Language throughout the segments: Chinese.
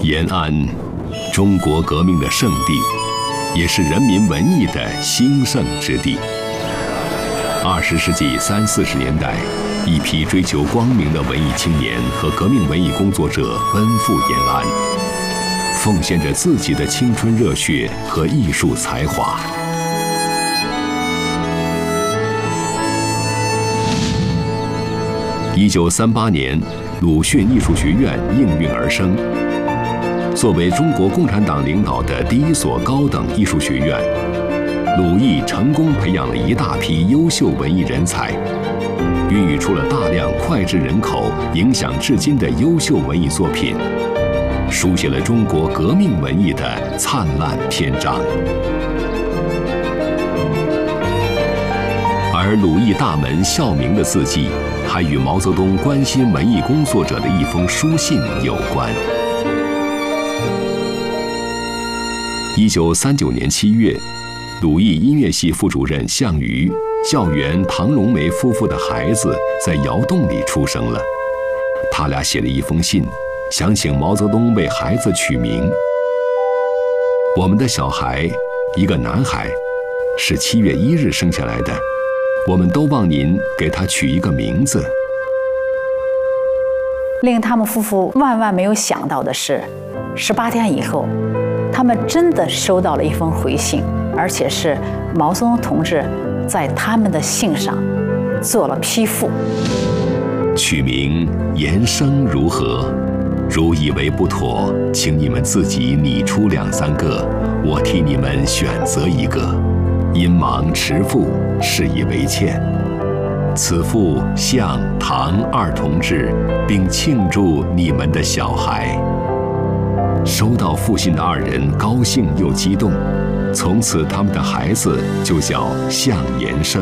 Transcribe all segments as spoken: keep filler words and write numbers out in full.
延安，中国革命的圣地，也是人民文艺的兴盛之地。二十世纪三四十年代，一批追求光明的文艺青年和革命文艺工作者奔赴延安，奉献着自己的青春热血和艺术才华。一九三八年，鲁迅艺术学院应运而生。作为中国共产党领导的第一所高等艺术学院，鲁艺成功培养了一大批优秀文艺人才，孕育出了大量脍炙人口、影响至今的优秀文艺作品，书写了中国革命文艺的灿烂篇章。而鲁艺大门孝明的字迹，还与毛泽东关心文艺工作者的一封书信有关。一九三九年七月，鲁艺音乐系副主任项羽、教员唐荣梅夫妇的孩子在窑洞里出生了。他俩写了一封信，想请毛泽东为孩子取名。我们的小孩，一个男孩，是七月一日生下来的，我们都望您给他取一个名字。 令他们夫妇万万没有想到的是，十八天以后，他们真的收到了一封回信，而且是毛泽东同志在他们的信上做了批复。 取名延生如何？如以为不妥，请你们自己拟出两三个，我替你们选择一个。因忙迟复，事以为歉。此复向唐二同志，并庆祝你们的小孩。收到复信的二人高兴又激动，从此他们的孩子就叫向延生。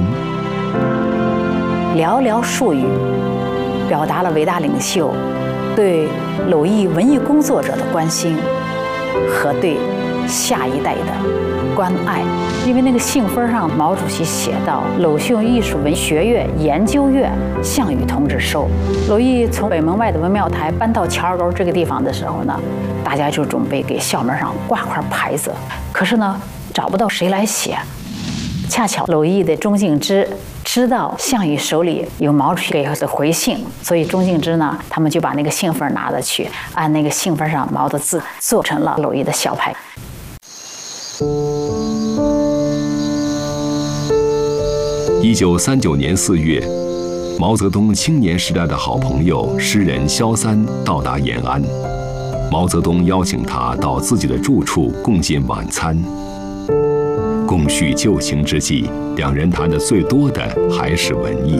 寥寥数语，表达了伟大领袖对鲁艺文艺工作者的关心和对下一代的关爱。因为那个信封上，毛主席写到鲁迅艺术文学院研究院项羽同志收。鲁艺从北门外的文庙台搬到乔二沟这个地方的时候呢，大家就准备给校门上挂块牌子，可是呢找不到谁来写。恰巧鲁艺的钟敬之知道项羽手里有毛主席给的回信，所以钟敬之呢，他们就把那个信封拿了去，按那个信封上毛的字做成了鲁艺的小牌。 一九三九年四月，毛泽东青年时代的好朋友诗人萧三到达延安，毛泽东邀请他到自己的住处共进晚餐。共叙旧情之际，两人谈的最多的还是文艺。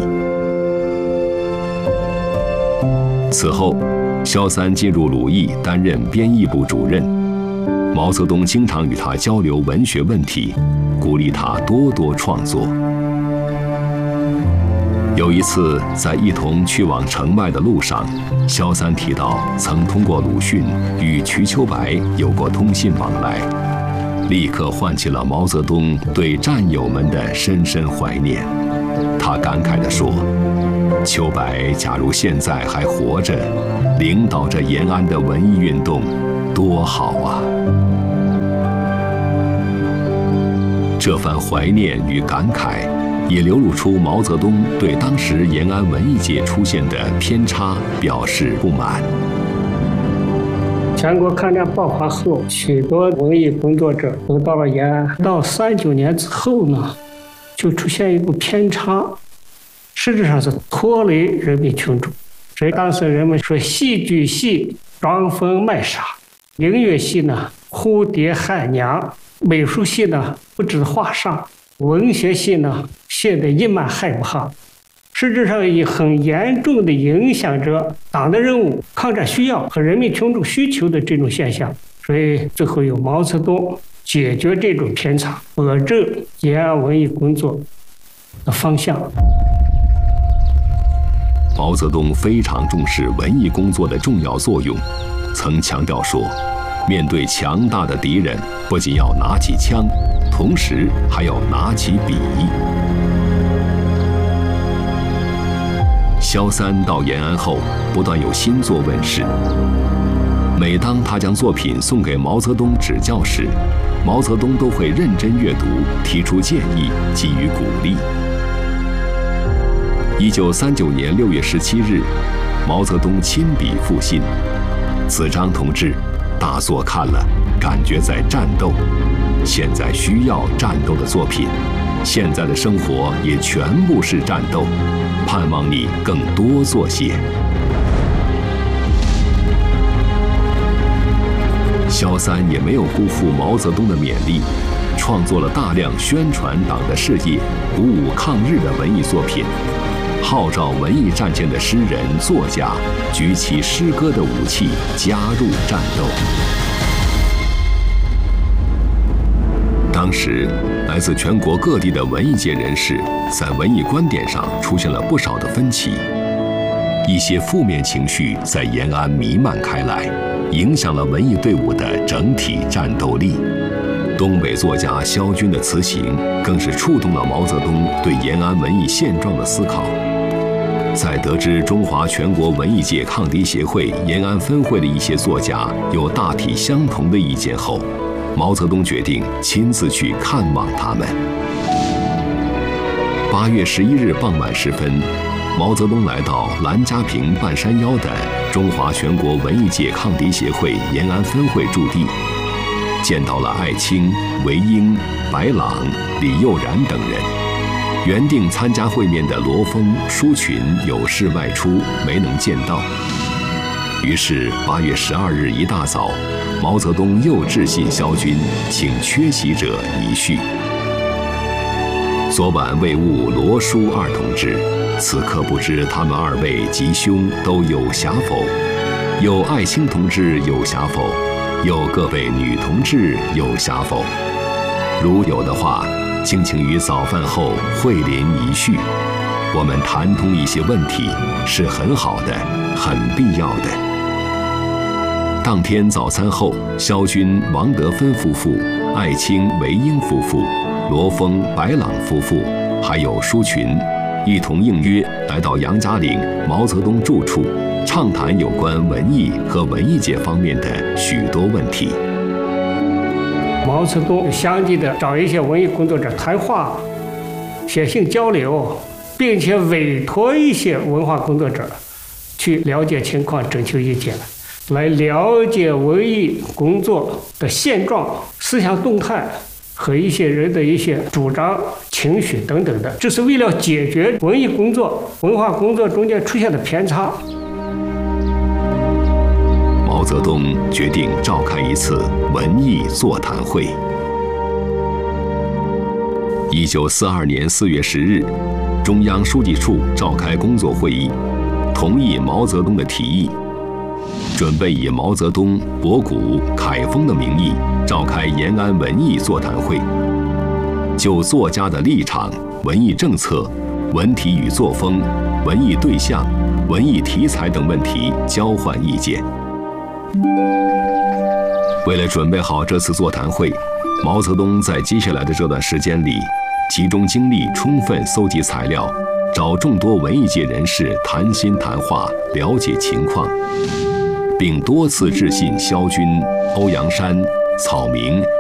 此后，萧三进入鲁艺担任编译部主任，毛泽东经常与他交流文学问题，鼓励他多多创作。有一次，在一同去往城外的路上，萧三提到曾通过鲁迅与瞿秋白有过通信往来，立刻唤起了毛泽东对战友们的深深怀念。他感慨地说：“秋白假如现在还活着，领导着延安的文艺运动，多好啊！”这番怀念与感慨，也流露出毛泽东对当时延安文艺界出现的偏差表示不满。 全国抗战爆发后，许多文艺工作者都到了延安。到三九年之后呢，就出现一个偏差，实质上是拖累人民群众。所以当时人们说，戏剧系装疯卖傻，音乐系呢蝴蝶喊娘，美术系呢不知画上，文学系呢写得一满害不哈。实质上也很严重地影响着党的任务、抗战需要和人民群众需求的这种现象。所以最后由毛泽东解决这种偏差，保证延安文艺工作的方向。 毛泽东非常重视文艺工作的重要作用，曾强调说，面对强大的敌人，不仅要拿起枪，同时还要拿起笔。萧三到延安后，不断有新作问世。 每当他将作品送给毛泽东指教时，毛泽东都会认真阅读，提出建议，给予鼓励。一九三九年六月十七日，毛泽东亲笔复信：“子张同志，大作看了，感觉在战斗，现在需要战斗的作品，现在的生活也全部是战斗，盼望你更多做些。”萧三也没有辜负毛泽东的勉励，创作了大量宣传党的事业、鼓舞抗日的文艺作品，号召文艺战线的诗人、作家举起诗歌的武器，加入战斗。当时，来自全国各地的文艺界人士在文艺观点上出现了不少的分歧，一些负面情绪在延安弥漫开来，影响了文艺队伍的整体战斗力。东北作家萧军的词行更是触动了毛泽东对延安文艺现状的思考。在得知中华全国文艺界抗敌协会延安分会的一些作家有大体相同的意见后，毛泽东决定亲自去看望他们。八月十一日傍晚时分，毛泽东来到兰家坪半山腰的中华全国文艺界抗敌协会延安分会驻地，见到了艾青、韦英、白朗、李幼然等人。原定参加会面的罗峰、舒群有事外出，没能见到。于是八月十二日一大早，毛泽东又致信萧军，请缺席者一叙。昨晚未晤罗舒二同志，此刻不知他们二位吉凶都有暇否？有艾青同志有暇否？有各位女同志有暇否？如有的话，敬请于早饭后会临一叙，我们谈通一些问题，是很好的，很必要的。当天早餐后，萧军、王德芬夫妇、艾青、韦英夫妇、罗峰、白朗夫妇，还有舒群，一同应约来到杨家岭毛泽东住处，畅谈有关文艺和文艺界方面的许多问题。 毛泽东相继的找一些文艺工作者谈话、写信交流，并且委托一些文化工作者去了解情况、征求意见，来了解文艺工作的现状、思想动态和一些人的一些主张、情绪等等的，这是为了解决文艺工作、文化工作中间出现的偏差。 毛泽东决定召开一次文艺座谈会。一九四二年四月十日，中央书记处召开工作会议，同意毛泽东的提议，准备以毛泽东、博古、凯丰的名义召开延安文艺座谈会，就作家的立场、文艺政策、文体与作风、文艺对象、文艺题材等问题交换意见。为了准备好这次座谈会，毛泽东在接下来的这段时间里，集中精力充分搜集材料，找众多文艺界人士谈心谈话，了解情况，并多次致信萧军、欧阳山、草民、